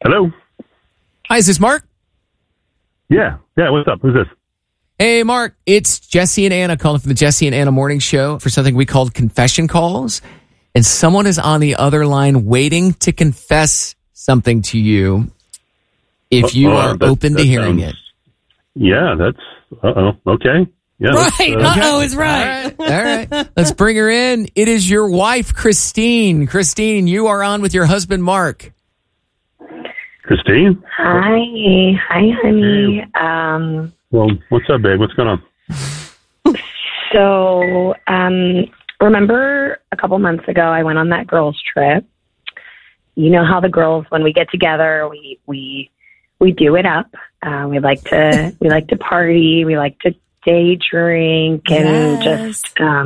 Hello? Hi, is this Mark? Yeah, what's up? Who's this? Hey, Mark, it's Jesse and Anna calling from the Jesse and Anna Morning Show for something we called confession calls. And someone is on the other line waiting to confess something to you if you are open to hearing it. Yeah, that's, okay. Yeah, right, is right. All right. Let's bring her in. It is your wife, Christine. Christine, you are on with your husband, Mark. Christine? Hi, honey. Well, what's up, babe? What's going on? So, remember a couple months ago, I went on that girls' trip. You know how the girls, when we get together, we do it up. We like to party. We like to day drink and just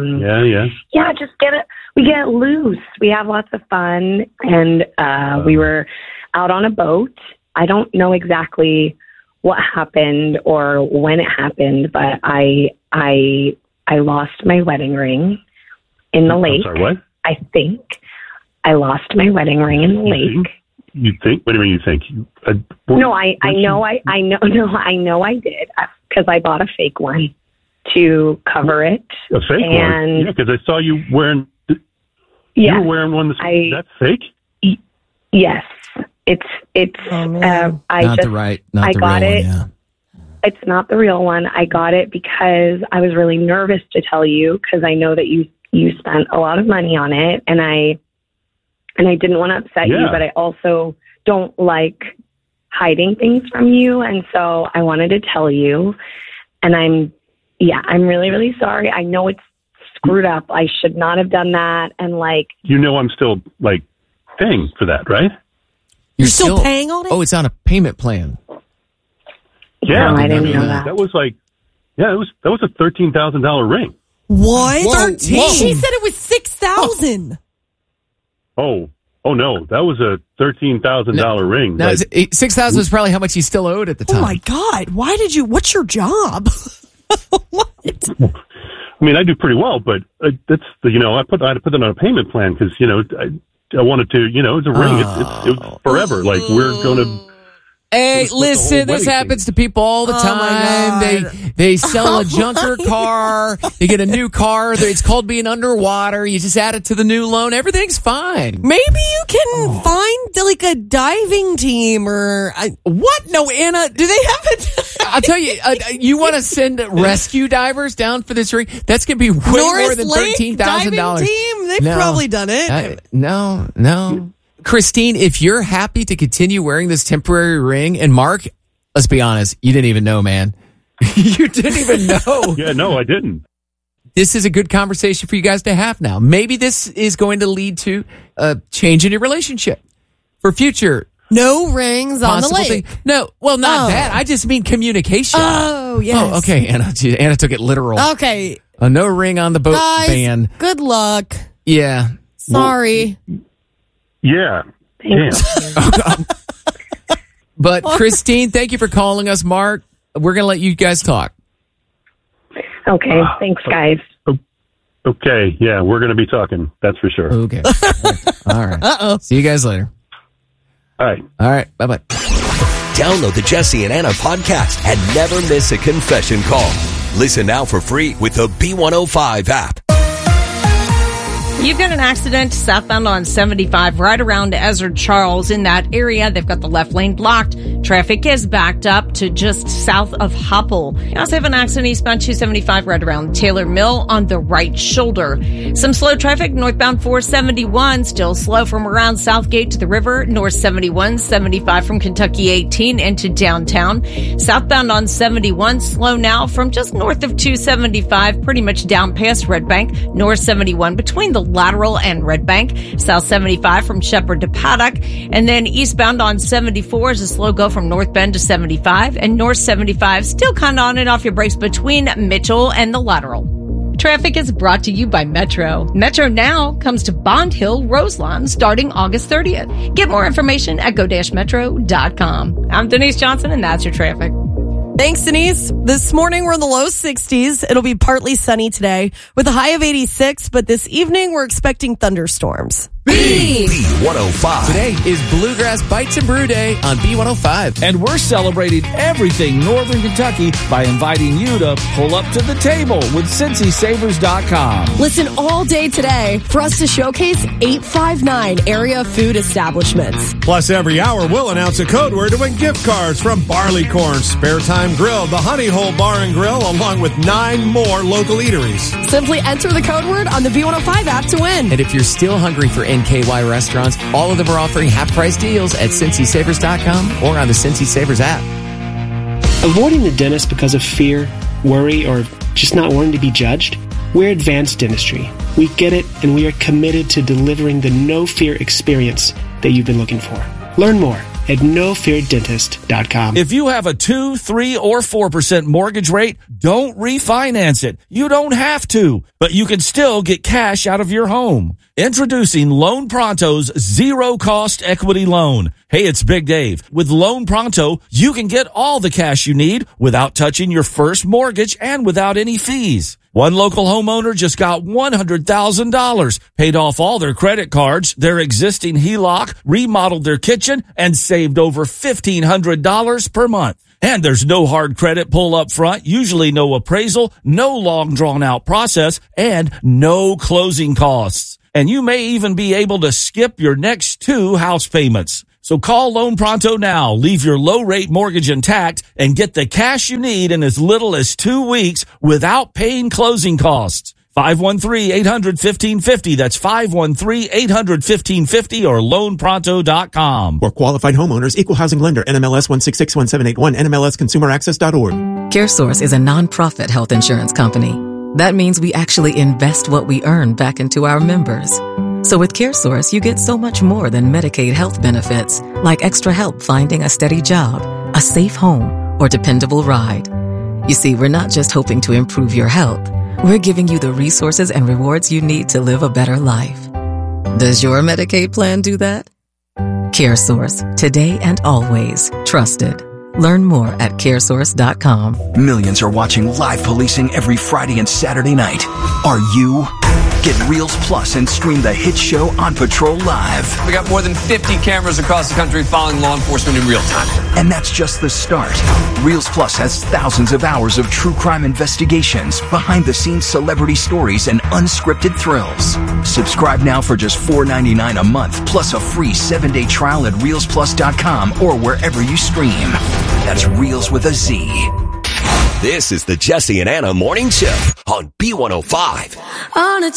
just we get loose. We have lots of fun, and we were out on a boat. I don't know exactly what happened or when it happened, but I lost my wedding ring in the lake. I'm sorry, what? I think I lost my wedding ring in the lake. You think? What do you mean you think? No, I know I did, because I bought a fake one to cover it. A fake one? Yeah, because I saw you wearing. You were wearing one that's fake. Yes, it's. Not the real one. Yeah. It's not the real one. I got it because I was really nervous to tell you, because I know that you spent a lot of money on it, and I didn't want to upset you, but I also don't like hiding things from you, and so I wanted to tell you. And I'm really, really sorry. I know it's screwed up. I should not have done that. And I'm still paying for that, right? You're still paying on it? Oh, it's on a payment plan. Yeah, no, I didn't know that. That was that was a $13,000 ring. What? 13? Whoa. She said it was 6,000. Oh no, that was a $13,000 ring. No, 6,000 is probably how much he still owed at the time. Oh my God! What's your job? What? I mean, I do pretty well, but that's I had to put that on a payment plan because I wanted to, it's a ring. It's forever. We're going to. Hey, listen, this happens to people all the time. They sell a junker car. They get a new car. It's called being underwater. You just add it to the new loan. Everything's fine. Maybe you can find a diving team or what? No, Anna, do they have it? I'll tell you, you want to send rescue divers down for this ring? That's going to be way more than $13,000. Diving team? They've probably done it. No. Christine, if you're happy to continue wearing this temporary ring, and Mark, let's be honest, you didn't even know, man. You didn't even know. Yeah, no, I didn't. This is a good conversation for you guys to have now. Maybe this is going to lead to a change in your relationship for future. No rings on the lake. No, well, not that. I just mean communication. Oh, yes. Oh, okay, Anna. Anna took it literal. Okay. A no ring on the boat ban. Good luck. Yeah. Sorry. Yeah. Damn. But Christine, thank you for calling us. Mark, we're going to let you guys talk. Okay. Thanks, guys. Okay. Yeah, we're going to be talking. That's for sure. Okay. All right. Uh-oh. See you guys later. All right. Bye-bye. Download the Jesse and Anna podcast and never miss a confession call. Listen now for free with the B105 app. You've got an accident southbound on 75 right around Ezra Charles. In that area, they've got the left lane blocked. Traffic is backed up to just south of Hopple. You also have an accident eastbound 275 right around Taylor Mill on the right shoulder. Some slow traffic northbound 471, still slow from around Southgate to the river. North 71, 75 from Kentucky 18 into downtown. Southbound on 71, slow now from just north of 275, pretty much down past Red Bank. North 71 between the Lateral and Red Bank. South 75 from Shepherd to Paddock. And then eastbound on 74 is a slow go from North Bend to 75. And North 75 still kind of on and off your brakes between Mitchell and the Lateral. Traffic is brought to you by Metro. Metro Now comes to Bond Hill, Roselawn, starting August 30th. Get more information at go-metro.com. I'm Denise Johnson, and that's your traffic. Thanks, Denise. This morning, we're in the low 60s. It'll be partly sunny today with a high of 86, but this evening, we're expecting thunderstorms. B105. Today is Bluegrass Bites and Brew Day on B105. And we're celebrating everything Northern Kentucky by inviting you to pull up to the table with CincySavers.com. Listen all day today for us to showcase 859 area food establishments. Plus, every hour we'll announce a code word to win gift cards from Barleycorn, Spare Time Grill, the Honey Hole Bar and Grill, along with 9 more local eateries. Simply enter the code word on the B105 app to win. And if you're still hungry for NKY restaurants, all of them are offering half-price deals at CincySavers.com or on the Cincy Savers app. Avoiding the dentist because of fear, worry, or just not wanting to be judged? We're Advanced Dentistry. We get it, and we are committed to delivering the no-fear experience that you've been looking for. Learn more at nofeardentist.com. If you have a 2, 3, or 4% mortgage rate, don't refinance it. You don't have to, but you can still get cash out of your home. Introducing Loan Pronto's zero-cost equity loan. Hey, it's Big Dave. With Loan Pronto, you can get all the cash you need without touching your first mortgage and without any fees. One local homeowner just got $100,000, paid off all their credit cards, their existing HELOC, remodeled their kitchen, and saved over $1,500 per month. And there's no hard credit pull up front, usually no appraisal, no long drawn out process, and no closing costs. And you may even be able to skip your next 2 house payments. So call Loan Pronto now, leave your low-rate mortgage intact, and get the cash you need in as little as 2 weeks without paying closing costs. 513-800-1550. That's 513-800-1550 or loanpronto.com. For qualified homeowners, Equal Housing Lender, NMLS 1661781, NMLSConsumerAccess.org. CareSource is a nonprofit health insurance company. That means we actually invest what we earn back into our members. So with CareSource, you get so much more than Medicaid health benefits, like extra help finding a steady job, a safe home, or dependable ride. You see, we're not just hoping to improve your health. We're giving you the resources and rewards you need to live a better life. Does your Medicaid plan do that? CareSource, today and always trusted. Learn more at caresource.com. Millions are watching live policing every Friday and Saturday night. Are you? Get Reels Plus and stream the hit show On Patrol Live. We got more than 50 cameras across the country following law enforcement in real time. And that's just the start. Reels Plus has thousands of hours of true crime investigations, behind-the-scenes celebrity stories, and unscripted thrills. Subscribe now for just $4.99 a month, plus a free 7-day trial at ReelsPlus.com or wherever you stream. That's Reels with a Z. This is the Jesse and Anna Morning Show on B105. On a